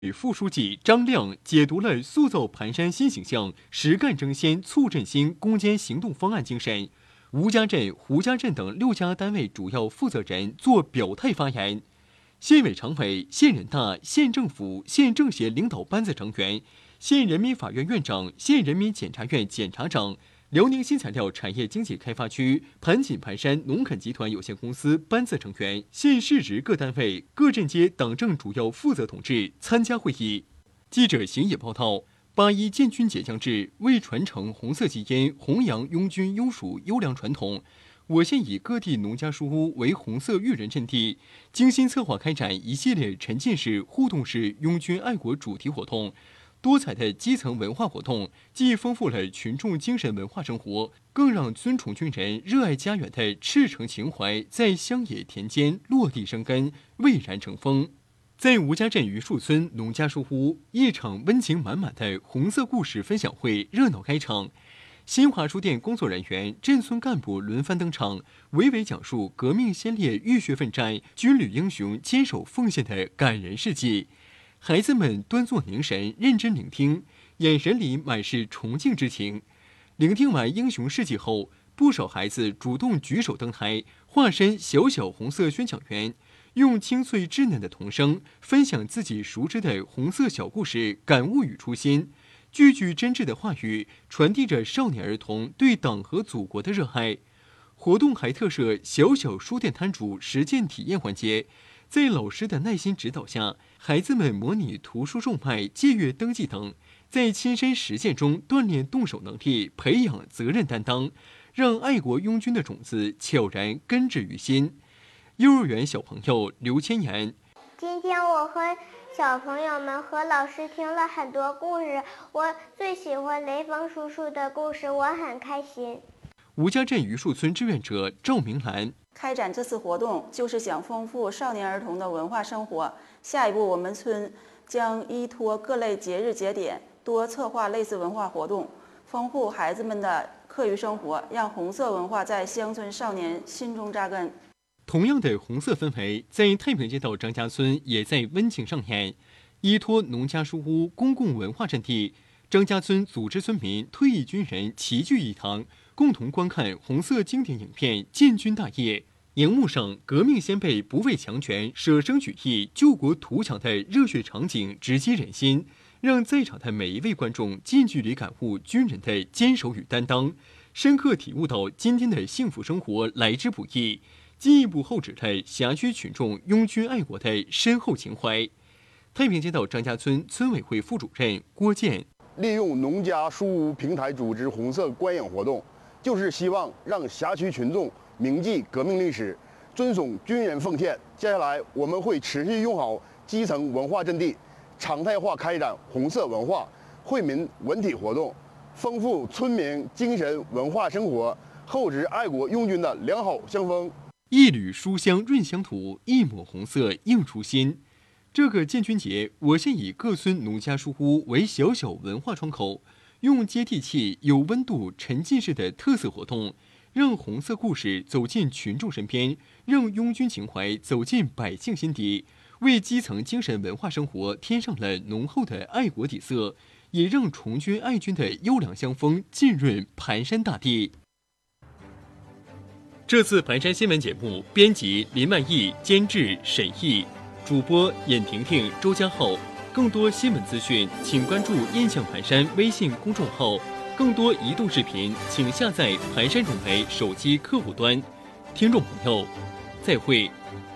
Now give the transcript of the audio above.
副书记张亮解读了塑造盘山新形象、实干争先、促振兴攻坚行动方案精神。吴家镇、胡家镇等6家单位主要负责人作表态发言。县委常委、县人大、县政府、县政协领导班子成员、县人民法院院长、县人民检察院检察长、辽宁新材料产业经济开发区盘锦盘山农垦集团有限公司班子成员、县市直各单位、各镇街党政主要负责同志参加会议。记者邢野报道：8·1建军节将至，为传承红色基因、弘扬拥军优属优良传统，我县以各地农家书屋为红色育人阵地，精心策划开展一系列沉浸式、互动式拥军爱国主题活动。多彩的基层文化活动，既丰富了群众精神文化生活，更让尊崇军人、热爱家园的赤诚情怀在乡野田间落地生根、蔚然成风。在吴家镇榆树村农家书屋，一场温情满满的红色故事分享会热闹开场。新华书店工作人员、镇村干部轮番登场，娓娓讲述革命先烈浴血奋战、军旅英雄坚守奉献的感人事迹。孩子们端坐凝神，认真聆听，眼神里满是崇敬之情。聆听完英雄事迹后，不少孩子主动举手登台，化身小小红色宣讲员，用清脆稚嫩的童声分享自己熟知的红色小故事、感悟与初心。句句真挚的话语，传递着少年儿童对党和祖国的热爱。活动还特设小小书店摊主实践体验环节。在老师的耐心指导下，孩子们模拟图书售卖、借阅登记等，在亲身实践中锻炼动手能力，培养责任担当，让爱国拥军的种子悄然根植于心。幼儿园小朋友刘千言： 今天我和小朋友们和老师听了很多故事，我最喜欢雷锋叔叔的故事，我很开心。 吴家镇榆树村志愿者赵明兰： 开展这次活动就是想丰富少年儿童的文化生活。下一步，我们村将依托各类节日节点，多策划类似文化活动，丰富孩子们的课余生活，让红色文化在乡村少年心中扎根。 同样的红色氛围，在太平街道张家村也在温情上演。依托农家书屋公共文化阵地，张家村组织村民、退役军人齐聚一堂，共同观看红色经典影片《建军大业》。荧幕上，革命先辈不畏强权、舍生取义、救国图强的热血场景直击人心，让在场的每一位观众近距离感悟军人的坚守与担当，深刻体悟到今天的幸福生活来之不易，进一步厚植了辖区群众拥军爱国的深厚情怀。太平街道张家村村委会副主任郭健： 利用农家书屋平台组织红色观影活动，就是希望让辖区群众铭记革命历史，尊崇军人奉献。接下来，我们会持续用好基层文化阵地，常态化开展红色文化、惠民文体活动，丰富村民精神文化生活，厚植爱国拥军的良好乡风。 一缕书香润乡土，一抹红色映初心。这个建军节，我县以各村农家书屋为小小文化窗口，用接地气、有温度、沉浸式的特色活动，让红色故事走进群众身边，让拥军情怀走进百姓心底，为基层精神文化生活添上了浓厚的爱国底色，也让崇军爱军的优良乡风浸润盘山大地。这次盘山新闻节目编辑林曼义，监制沈毅，主播尹婷婷、周家浩。更多新闻资讯，请关注印象盘山微信公众号。更多移动视频，请下载盘山融媒手机客户端。听众朋友，再会。